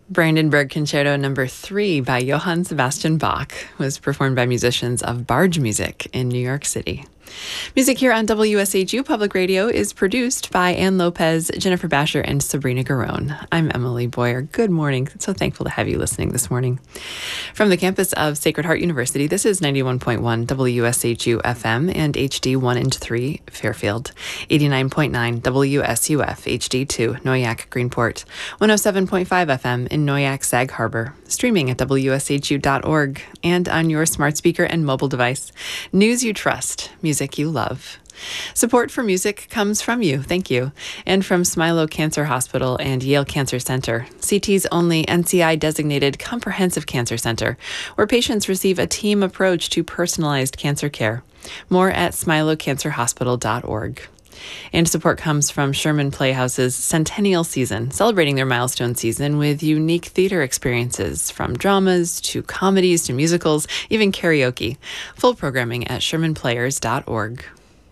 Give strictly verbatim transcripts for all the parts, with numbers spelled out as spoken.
Brandenburg Concerto Number three by Johann Sebastian Bach was performed by musicians of Barge Music in New York City. Music here on W S H U Public Radio is produced by Ann Lopez, Jennifer Basher, and Sabrina Garone. I'm Emily Boyer. Good morning. So thankful to have you listening this morning. From the campus of Sacred Heart University, this is ninety-one point one W S H U F M and H D one and three Fairfield, eighty-nine point nine W S U F H D two Noyac Greenport, one oh seven point five F M in Noyac Sag Harbor, streaming at W S H U dot org and on your smart speaker and mobile device. News you trust, music you love. Support for music comes from you, thank you, and from Smilow Cancer Hospital and Yale Cancer Center, C T's only N C I-designated comprehensive cancer center, where patients receive a team approach to personalized cancer care. More at smilow cancer hospital dot org. And support comes from Sherman Playhouse's Centennial Season, celebrating their milestone season with unique theater experiences, from dramas to comedies to musicals, even karaoke. Full programming at sherman players dot org.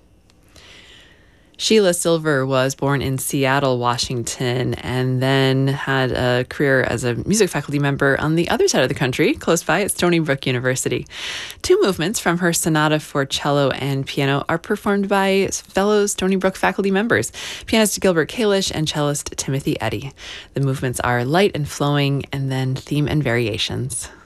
Sheila Silver was born in Seattle, Washington, and then had a career as a music faculty member on the other side of the country, close by at Stony Brook University. Two movements from her sonata for cello and piano are performed by fellow Stony Brook faculty members, pianist Gilbert Kalish and cellist Timothy Eddy. The movements are light and flowing, and then theme and variations.